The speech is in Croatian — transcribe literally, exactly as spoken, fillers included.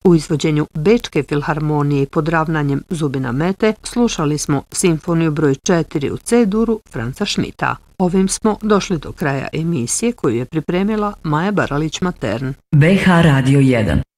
U izvođenju Bečke filharmonije pod ravnanjem Zubina Mete slušali smo simfoniju broj četiri u C-duru Franca Schmidta. Ovim smo došli do kraja emisije koju je pripremila Maja Baralić-Matern. B H Radio jedan.